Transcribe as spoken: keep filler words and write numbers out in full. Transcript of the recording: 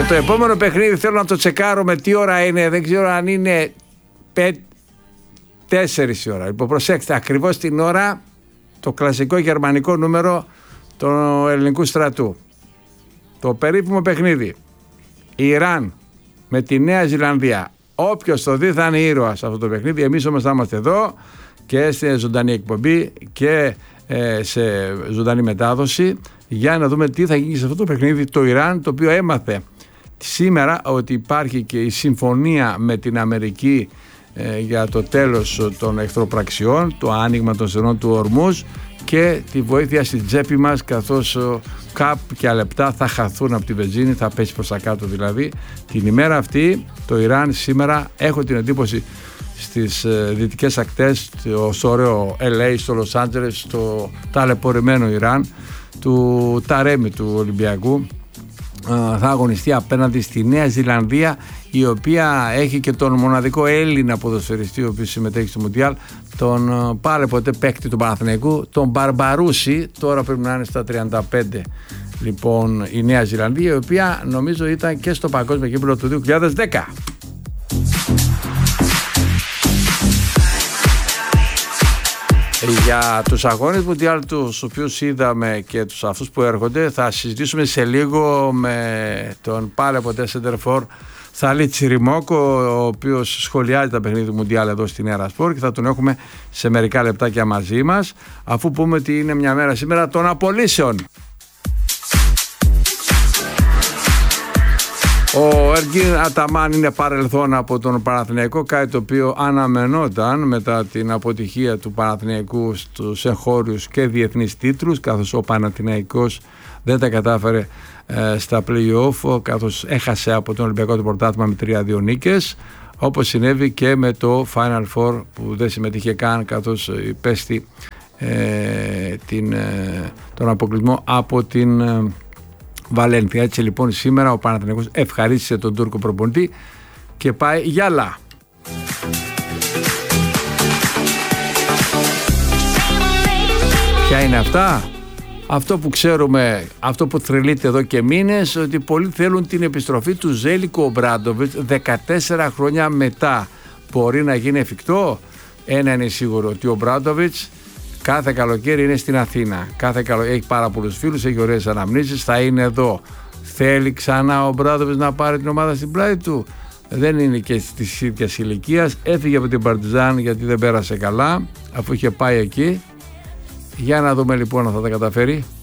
Και το επόμενο παιχνίδι θέλω να το τσεκάρω με τι ώρα είναι. Δεν ξέρω αν είναι τέσσερις η ώρα. Λοιπόν, προσέξτε, ακριβώς την ώρα το κλασικό γερμανικό νούμερο του ελληνικού στρατού. Το περίφημο παιχνίδι Ιράν με τη Νέα Ζηλανδία. Όποιος το δει θα είναι ήρωας αυτό το παιχνίδι. Εμείς όμως θα είμαστε εδώ και σε ζωντανή εκπομπή και ε, σε ζωντανή μετάδοση για να δούμε τι θα γίνει σε αυτό το παιχνίδι. Το Ιράν, το οποίο έμαθε σήμερα ότι υπάρχει και η συμφωνία με την Αμερική ε, για το τέλος των εχθροπραξιών, το άνοιγμα των στενών του Ορμούζ και τη βοήθεια στην τσέπη μας, καθώς κάποια λεπτά θα χαθούν από τη βενζίνη, θα πέσει προς τα κάτω δηλαδή. Την ημέρα αυτή το Ιράν σήμερα, έχω την εντύπωση, στις δυτικές ακτές, στο ωραίο ελ έι, στο Λος Άντζελες, στο ταλαιπωρημένο Ιράν του Ταρέμι του Ολυμπιακού, θα αγωνιστεί απέναντι στη Νέα Ζηλανδία, η οποία έχει και τον μοναδικό Έλληνα ποδοσφαιριστή ο οποίος συμμετέχει στο Μουντιάλ, τον πάλι ποτέ παίκτη του Παναθηναϊκού, τον Μπαρμπαρούση. Τώρα πρέπει να είναι στα τριάντα πέντε λοιπόν η Νέα Ζηλανδία, η οποία νομίζω ήταν και στο παγκόσμιο κύπελλο του δύο χιλιάδες δέκα. Για τους αγώνες Μουντιάλ, τους οποίους είδαμε και τους αυτούς που έρχονται, θα συζητήσουμε σε λίγο με τον πάλι ποτέ σεντερφόρ Θαλή Τσιριμόκο, ο οποίος σχολιάζει τα παιχνίδια του Μουντιάλ εδώ στην Νέα Σπορ, και θα τον έχουμε σε μερικά λεπτάκια μαζί μας, αφού πούμε ότι είναι μια μέρα σήμερα των απολύσεων. Ο Εργίν Αταμάν είναι παρελθόν από τον Παναθηναϊκό, κάτι το οποίο αναμενόταν μετά την αποτυχία του Παναθηναϊκού στους εγχώριους και διεθνείς τίτλους, καθώς ο Παναθηναϊκός δεν τα κατάφερε ε, στα play-off, καθώς έχασε από τον Ολυμπιακό το πρωτάθλημα με τρία δύο νίκες, όπως συνέβη και με το Final Four που δεν συμμετείχε καν, καθώς υπέστη ε, την, ε, τον αποκλεισμό από την ε, Βαλένθια. Έτσι λοιπόν σήμερα ο Παναθηναϊκός ευχαρίστησε τον Τούρκο προπονητή και πάει γυαλά. Ποια είναι αυτά? Αυτό που ξέρουμε, αυτό που θρυλείται εδώ και μήνες, ότι πολλοί θέλουν την επιστροφή του Ζέλικο Ομπράντοβιτς δεκατέσσερα χρόνια μετά. Μπορεί να γίνει εφικτό? Ένα είναι σίγουρο, ότι ο Ομπράντοβιτς κάθε καλοκαίρι είναι στην Αθήνα. Κάθε καλοκαίρι έχει πάρα πολλούς φίλους, έχει ωραίες αναμνήσεις, θα είναι εδώ. Θέλει ξανά ο Ομπράντοβιτς να πάρει την ομάδα στην πλάτη του? Δεν είναι και της ίδιας ηλικίας. Έφυγε από την Παρτιζάν γιατί δεν πέρασε καλά, αφού είχε πάει εκεί. Για να δούμε λοιπόν αν θα τα καταφέρει.